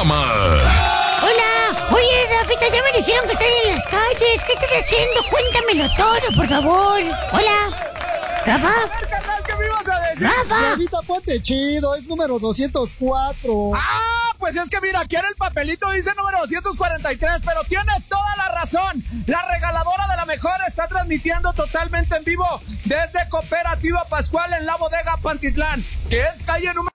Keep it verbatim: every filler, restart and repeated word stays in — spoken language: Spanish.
programa. Hola, oye, Rafita, ya me dijeron que estás en las calles. ¿Qué estás haciendo? Cuéntamelo todo, por favor. Hola, Rafa. ¿Qué me ibas a decir? Rafa. Rafita, ponte chido, es número doscientos cuatro. Ah, pues es que mira, aquí en el papelito dice número doscientos cuarenta y tres, pero tienes toda la razón. La regaladora de la mejor está transmitiendo totalmente en vivo desde Cooperativa Pascual en la bodega Pantitlán, que es calle número